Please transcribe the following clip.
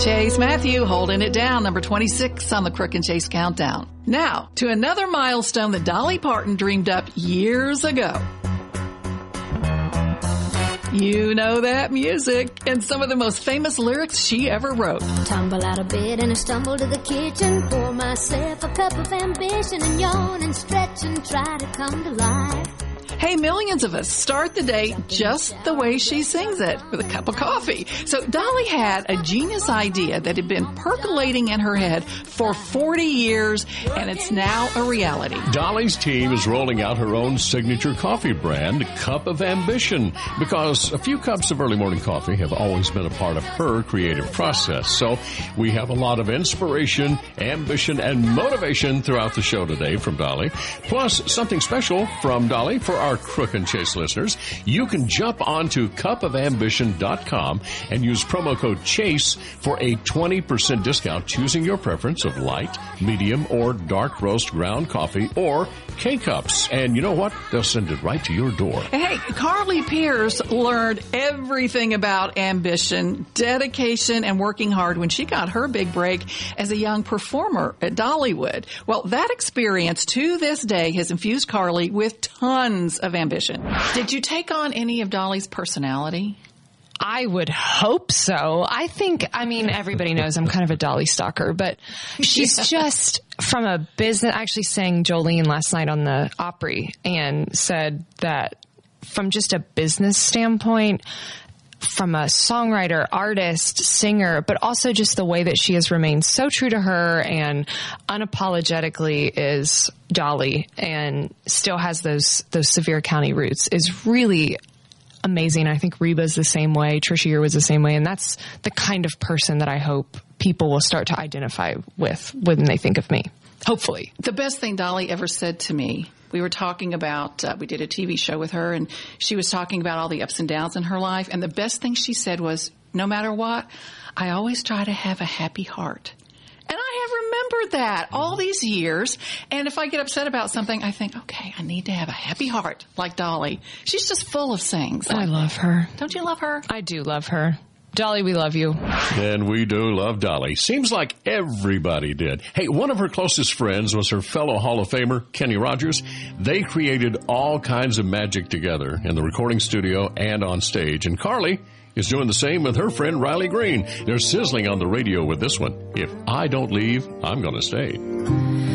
Chase Matthew holding it down, number 26 on the Crook and Chase Countdown. Now, to another milestone that Dolly Parton dreamed up years ago. You know that music and some of the most famous lyrics she ever wrote. Tumble out of bed and I stumble to the kitchen, pour myself a cup of ambition and yawn and stretch and try to come to life. Hey, millions of us start the day just the way she sings it, with a cup of coffee. So Dolly had a genius idea that had been percolating in her head for 40 years, and it's now a reality. Dolly's team is rolling out her own signature coffee brand, Cup of Ambition, because a few cups of early morning coffee have always been a part of her creative process. So we have a lot of inspiration, ambition, and motivation throughout the show today from Dolly. Plus, something special from Dolly for our Crook and Chase listeners. You can jump onto cupofambition.com and use promo code CHASE for a 20% discount, choosing your preference of light, medium, or dark roast ground coffee or K-Cups. And you know what? They'll send it right to your door. Hey, Carly Pierce learned everything about ambition, dedication, and working hard when she got her big break as a young performer at Dollywood. Well, that experience to this day has infused Carly with tons of ambition. Did you take on any of Dolly's personality? I would hope so. I mean, everybody knows I'm kind of a Dolly stalker, but she's just from a business, actually sang Jolene last night on the Opry and said that from just a business standpoint, from a songwriter, artist, singer, but also just the way that she has remained so true to her and unapologetically is Dolly and still has those Sevier County roots is really amazing. I think Reba's the same way. Trisha Year was the same way. And that's the kind of person that I hope people will start to identify with when they think of me. Hopefully. The best thing Dolly ever said to me, we were talking about, we did a TV show with her, and she was talking about all the ups and downs in her life. And the best thing she said was, no matter what, I always try to have a happy heart. And I have remembered that all these years. And if I get upset about something, I think, okay, I need to have a happy heart like Dolly. She's just full of sayings. I love her. Don't you love her? I do love her. Dolly, we love you. And we do love Dolly. Seems like everybody did. Hey, one of her closest friends was her fellow Hall of Famer, Kenny Rogers. They created all kinds of magic together in the recording studio and on stage. And Carly is doing the same with her friend Riley Green. They're sizzling on the radio with this one. If I don't leave, I'm going to stay.